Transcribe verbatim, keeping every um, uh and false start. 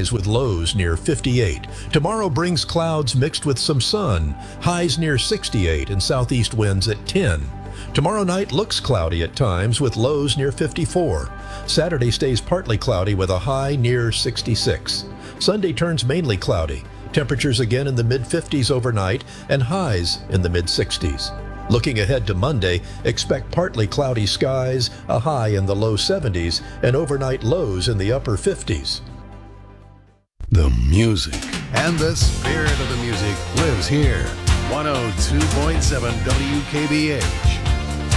skies with lows near fifty-eight. Tomorrow brings clouds mixed with some sun, highs near sixty-eight and southeast winds at ten. Tomorrow night looks cloudy at times with lows near fifty-four. Saturday stays partly cloudy with a high near sixty-six. Sunday turns mainly cloudy. Temperatures again in the mid fifties overnight and highs in the mid sixties. Looking ahead to Monday, expect partly cloudy skies, a high in the low seventies, and overnight lows in the upper fifties. The music and the spirit of the music lives here. one oh two point seven W K B H.